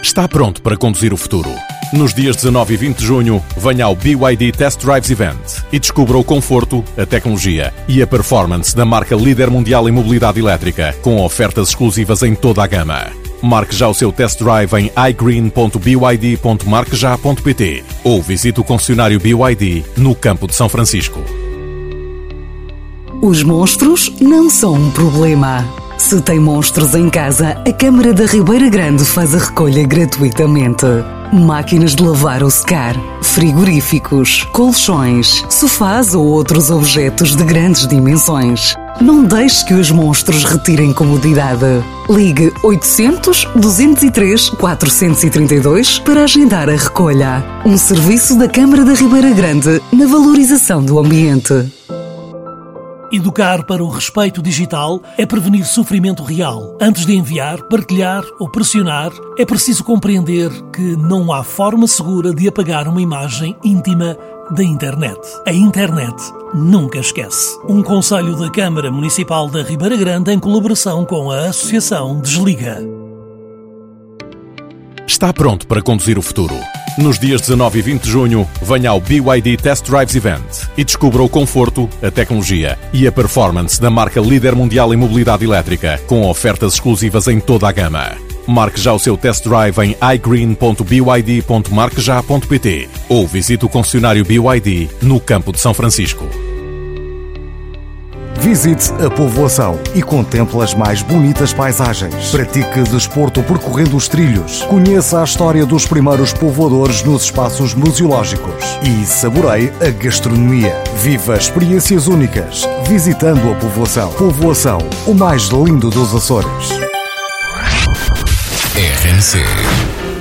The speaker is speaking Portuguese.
Está pronto para conduzir o futuro? Nos dias 19 e 20 de junho, venha ao BYD Test Drives Event e descubra o conforto, a tecnologia e a performance da marca líder mundial em mobilidade elétrica, com ofertas exclusivas em toda a gama. Marque já o seu test drive em igreen.byd.marqueja.pt ou visite o concessionário BYD no campo de São Francisco. Os monstros não são um problema. Se tem monstros em casa, a Câmara da Ribeira Grande faz a recolha gratuitamente. Máquinas de lavar ou secar, frigoríficos, colchões, sofás ou outros objetos de grandes dimensões. Não deixe que os monstros retirem comodidade. Ligue 800-203-432 para agendar a recolha. Um serviço da Câmara da Ribeira Grande na valorização do ambiente. Educar para o respeito digital é prevenir sofrimento real. Antes de enviar, partilhar ou pressionar, é preciso compreender que não há forma segura de apagar uma imagem íntima da internet. A internet nunca esquece. Um conselho da Câmara Municipal da Ribeira Grande em colaboração com a Associação Desliga. Está pronto para conduzir o futuro? Nos dias 19 e 20 de junho, venha ao BYD Test Drives Event e descubra o conforto, a tecnologia e a performance da marca líder mundial em mobilidade elétrica, com ofertas exclusivas em toda a gama. Marque já o seu test drive em igreen.byd.marqueja.pt ou visite o concessionário BYD no campo de São Francisco. Visite a povoação e contemple as mais bonitas paisagens. Pratique desporto percorrendo os trilhos. Conheça a história dos primeiros povoadores nos espaços museológicos. E saboreie a gastronomia. Viva experiências únicas visitando a povoação. Povoação, o mais lindo dos Açores. RNC